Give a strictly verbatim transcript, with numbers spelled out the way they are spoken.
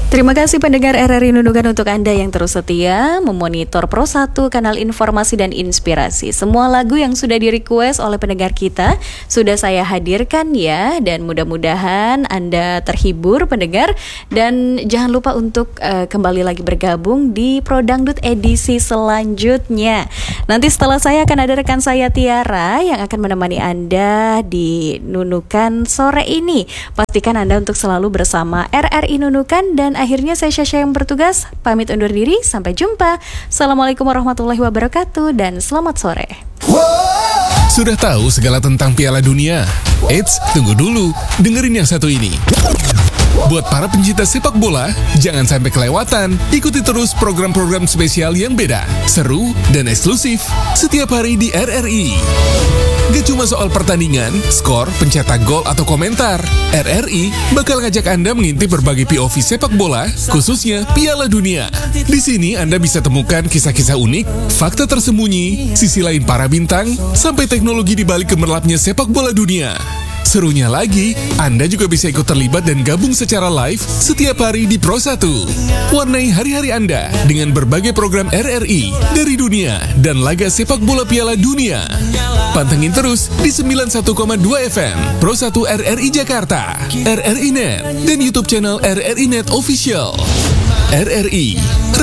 Terima kasih pendengar R R I Nunukan untuk Anda yang terus setia memonitor Pro satu, kanal informasi dan inspirasi. Semua lagu yang sudah di-request oleh pendengar kita sudah saya hadirkan ya, dan mudah-mudahan Anda terhibur pendengar. Dan jangan lupa untuk uh, kembali lagi bergabung di Pro Dangdut edisi selanjutnya. Nanti setelah saya akan ada rekan saya Tiara yang akan menemani Anda di Nunukan sore ini. Pastikan Anda untuk selalu bersama R R I Nunukan, dan akhirnya saya Syasha yang bertugas pamit undur diri. Sampai jumpa. Assalamualaikum warahmatullahi wabarakatuh dan selamat sore. Sudah tahu segala tentang Piala Dunia? Eits, tunggu dulu, dengerin yang satu ini. Buat para pencinta sepak bola, jangan sampai kelewatan. Ikuti terus program-program spesial yang beda, seru, dan eksklusif setiap hari di R R I. Gak cuma soal pertandingan, skor, pencetak gol, atau komentar. R R I bakal ngajak Anda mengintip berbagai P O V sepak bola, khususnya Piala Dunia. Di sini Anda bisa temukan kisah-kisah unik, fakta tersembunyi, sisi lain para bintang, sampai teknologi di balik gemerlapnya sepak bola dunia. Serunya lagi, Anda juga bisa ikut terlibat dan gabung secara live setiap hari di Pro satu. Warnai hari-hari Anda dengan berbagai program R R I dari dunia dan laga sepak bola Piala Dunia. Pantengin terus di sembilan puluh satu koma dua F M Pro satu R R I Jakarta, R R I Net, dan YouTube channel R R I Net Official. R R I